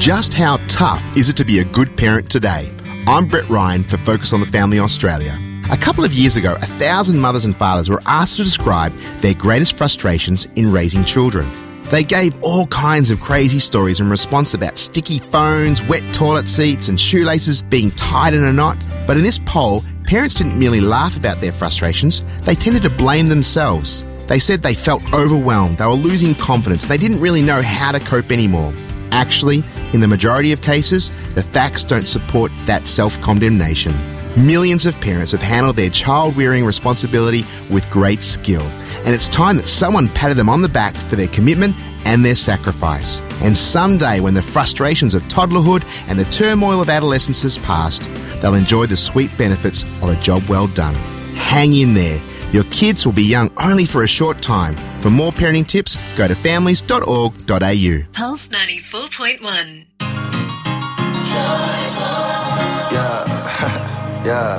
Just how tough is it to be a good parent today? I'm Brett Ryan for Focus on the Family Australia. A couple of years ago, 1,000 mothers and fathers were asked to describe their greatest frustrations in raising children. They gave all kinds of crazy stories in response about sticky phones, wet toilet seats and shoelaces being tied in a knot. But in this poll, parents didn't merely laugh about their frustrations, they tended to blame themselves. They said they felt overwhelmed, they were losing confidence, they didn't really know how to cope anymore. Actually, in the majority of cases, the facts don't support that self-condemnation. Millions of parents have handled their child-rearing responsibility with great skill, and it's time that someone patted them on the back for their commitment and their sacrifice. And someday, when the frustrations of toddlerhood and the turmoil of adolescence has passed, they'll enjoy the sweet benefits of a job well done. Hang in there. Your kids will be young only for a short time. For more parenting tips, go to families.org.au. Pulse 94.1. Yeah.